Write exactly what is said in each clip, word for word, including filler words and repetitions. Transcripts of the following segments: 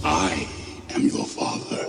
I am your father.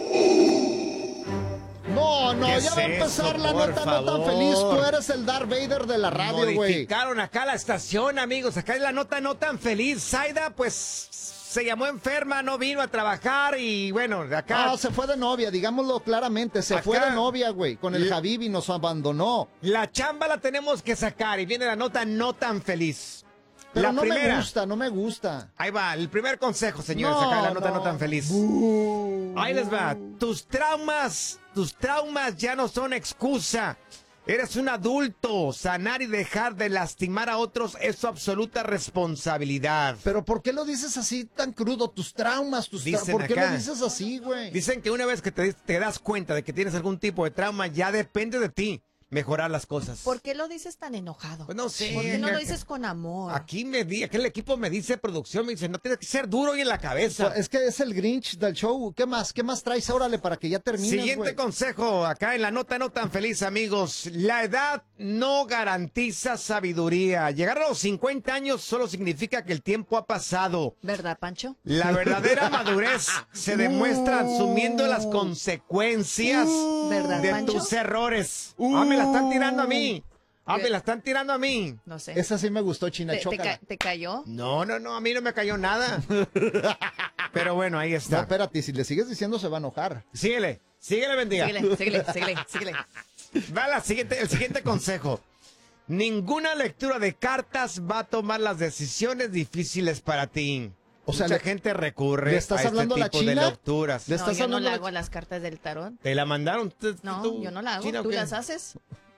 No, no, ¿Qué ya es va a empezar eso, la por nota no tan favor? feliz. Tú eres el Darth Vader de la radio, güey. Modificaron acá la estación, amigos. Acá es la nota no tan feliz. Zaida, pues, se llamó enferma, no vino a trabajar y bueno, de acá... No, se fue de novia, digámoslo claramente. Se Acá- fue de novia, güey, con el Y- Habib y nos abandonó. La chamba la tenemos que sacar y viene la nota no tan feliz. Pero la no primera. me gusta, no me gusta. Ahí va, el primer consejo, señores, No, acá de la nota no, no. tan feliz. Ahí les va. Tus traumas, tus traumas ya no son excusa. Eres un adulto. Sanar y dejar de lastimar a otros es su absoluta responsabilidad. Pero ¿por qué lo dices así tan crudo? Tus traumas, tus traumas. Dicen ¿Por qué acá. lo dices así, güey? Dicen que una vez que te, te das cuenta de que tienes algún tipo de trauma, ya depende de ti mejorar las cosas. ¿Por qué lo dices tan enojado? Pues no sé. ¿Por qué no acá- lo dices con amor? Aquí me di, aquel equipo me dice, producción, me dice, no tienes que ser duro y en la cabeza. Es que es el Grinch del show. ¿Qué más? ¿Qué más traes? Órale, para que ya termine. Siguiente consejo, acá en la nota no tan feliz, amigos. La edad no garantiza sabiduría. Llegar a los cincuenta años solo significa que el tiempo ha pasado. ¿Verdad, Pancho? La verdadera madurez se demuestra asumiendo las consecuencias ¿Verdad, de Pancho? tus errores. Ah, me la están tirando a mí. Ah, me la están tirando a mí. No sé. Esa sí me gustó, China ¿Te, te, Chócala. ca- te cayó? No, no, no, a mí no me cayó nada. Pero bueno, ahí No, está. espérate, si le sigues diciendo se va a enojar. Síguele, síguele, bendiga. Síguele, síguele, síguele, síguele. Va la siguiente, el siguiente consejo. Ninguna lectura de cartas va a tomar las decisiones difíciles para ti. O sea, Mucha le- gente recurre ¿le estás a este hablando a la tipo de China? lecturas. ¿Le No, estás yo no hablando le de- hago las cartas del tarot. ¿Te la mandaron? ¿Tú- No, tú, yo no la hago. China, o ¿Tú qué? las haces?